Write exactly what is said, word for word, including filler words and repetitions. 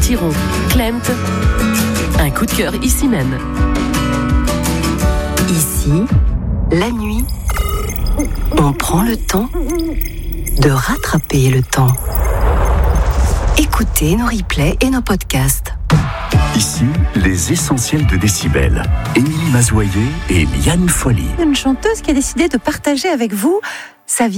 Chiron, Clemt. Un coup de cœur ici même. Ici, la nuit, on prend le temps de rattraper le temps. Écoutez nos replays et nos podcasts. Ici, les essentiels de Décibel. Émilie Mazoyer et Liane Folly. Une chanteuse qui a décidé de partager avec vous sa vie.